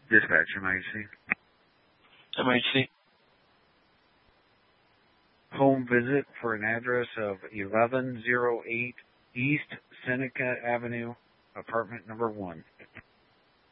Dispatch, MIC. MIC. Home visit for an address of 1108 East Seneca Avenue, apartment number 1.